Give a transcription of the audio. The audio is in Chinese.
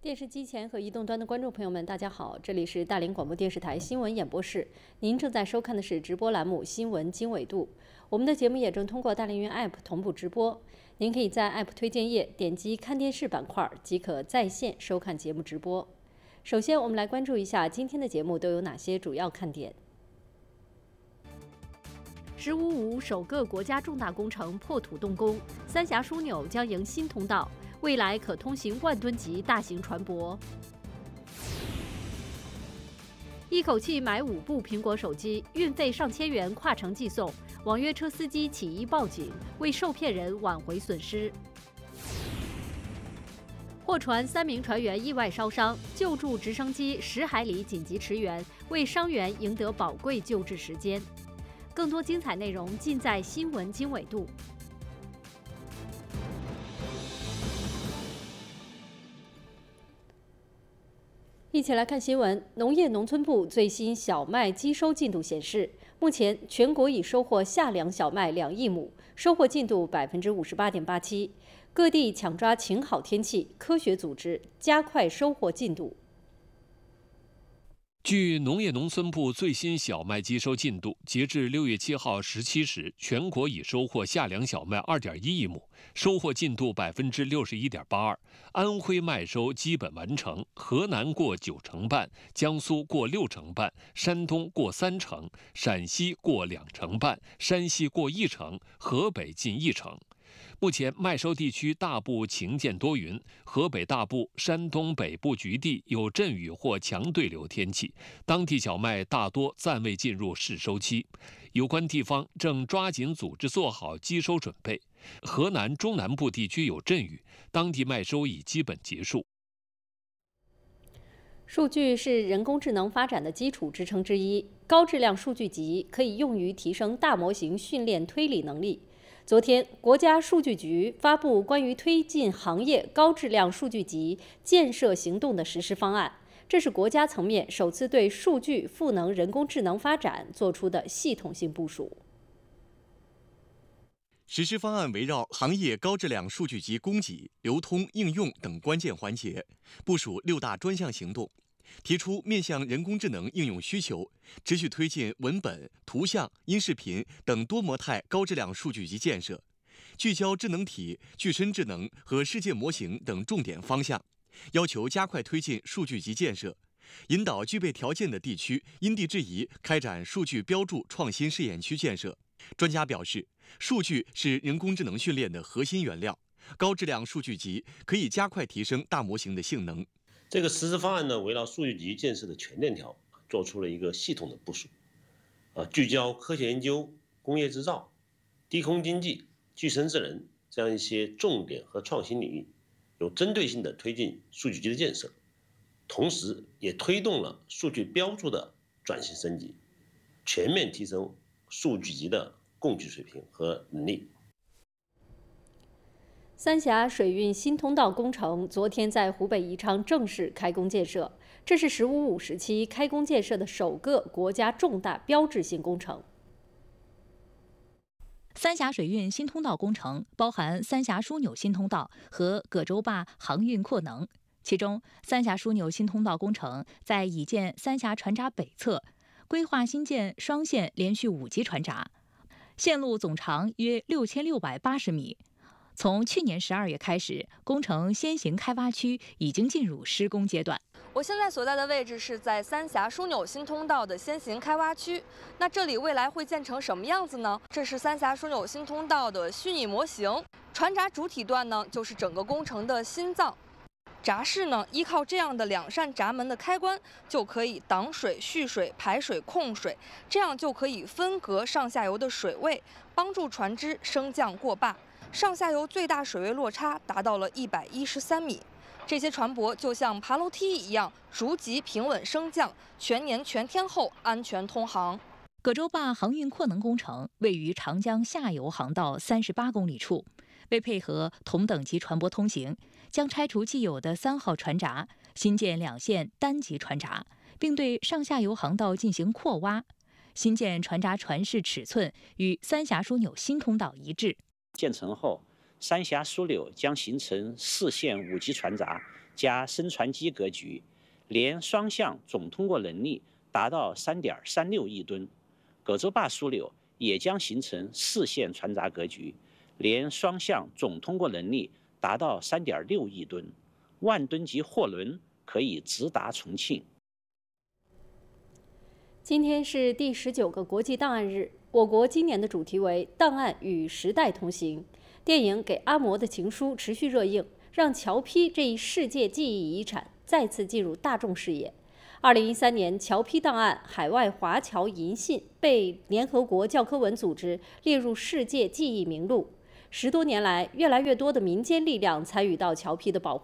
电视机前和移动端的观众朋友们，大家好，这里是大连广播电视台新闻演播室，您正在收看的是直播栏目《新闻经纬度》。我们的节目也正通过大连云 App 同步直播，您可以在 App 推荐页点击看电视板块，即可在线收看节目直播。首先，我们来关注一下今天的节目都有哪些主要看点。“15+5”首个国家重大工程破土动工，三峡枢纽将迎新通道。未来可通行1万吨级大型船舶。一口气买5部苹果手机，运费上千元跨城寄送，网约车司机起疑报警，为受骗人挽回损失。货船3名船员意外烧伤，救助直升机10海里紧急驰援，为伤员赢得宝贵救治时间。更多精彩内容尽在新闻经纬度。一起来看新闻。农业农村部最新小麦机收进度显示，目前全国已收获夏粮小麦2亿亩，收获进度58.87%。各地抢抓晴好天气，科学组织，加快收获进度。 据农业农村部最新小麦机收进度，截至6月7号17时，全国已收获夏粮小麦2.1亿亩，收获进度61.82%。安徽麦收基本完成，河南过90%半，江苏过60%半，山东过30%，陕西过2%半，山西过1成，河北近1成。目前麦收地区大部晴见多云，河北大部、山东北部局地有阵雨或强对流天气，当地小麦大多暂未进入试收期，有关地方正抓紧组织做好机收准备。河南中南部地区有阵雨，当地麦收已基本结束。 数据是人工智能发展的基础支撑之一，高质量数据集可以用于提升大模型训练推理能力。昨天，国家数据局发布关于推进行业高质量数据集建设行动的实施方案，这是国家层面首次对数据赋能人工智能发展做出的系统性部署。 实施方案围绕行业高质量数据集供给、流通、应用等关键环节，部署6大专项行动，提出面向人工智能应用需求，持续推进文本、图像、音视频等多模态高质量数据集建设，聚焦智能体、具身智能和世界模型等重点方向，要求加快推进数据集建设，引导具备条件的地区因地制宜开展数据标注创新试验区建设。专家表示，数据是人工智能训练的核心原料，高质量数据集可以加快提升大模型的性能。 这个实施方案呢，围绕数据集建设的全链条，做出了一个系统的部署，聚焦科学研究、工业制造、低空经济、具身智能这样一些重点和创新领域，有针对性的推进数据集的建设，同时也推动了数据标注的转型升级，全面提升数据集的供给水平和能力。 三峡水运新通道工程昨天在湖北宜昌正式开工建设，这是“15+5”时期开工建设的首个国家重大标志性工程。 三峡水运新通道工程包含三峡枢纽新通道和葛洲坝航运扩能，其中三峡枢纽新通道工程在已建三峡船闸北侧规划新建双线连续5级船闸，线路总长约6680米。从去年12月开始，工程先行开挖区已经进入施工阶段。 我现在所在的位置是在三峡枢纽新通道的先行开挖区。那这里未来会建成什么样子呢？这是三峡枢纽新通道的虚拟模型，船闸主体段呢就是整个工程的心脏。闸室呢，依靠这样的2扇闸门的开关，就可以挡水、蓄水、排水、控水，这样就可以分隔上下游的水位，帮助船只升降过坝。上下游最大水位落差达到了113米。这些船舶就像爬楼梯一样，逐级平稳升降，全年全天候安全通航。 葛洲坝航运扩能工程位于长江下游航道38公里处，为配合同等级船舶通行，将拆除既有的3号船闸，新建2线单级船闸，并对上下游航道进行扩挖。新建船闸船室尺寸与三峡枢纽新通道一致。 建成后， 三峡枢纽将形成4线5级船闸加升船机格局，年双向总通过能力达到3.36亿吨。葛洲坝枢纽也将形成4线船闸格局，年双向总通过能力达到3.6亿吨，万吨级货轮可以直达重庆。 今天是第19个国际档案日，我国今年的主题为“档案与时代同行”。电影《给阿嬷的情书》持续热映，让侨批这一世界记忆遗产再次进入大众视野。2013年，侨批档案海外华侨银信被联合国教科文组织列入世界记忆名录。10多年来，越来越多的民间力量参与到侨批的保护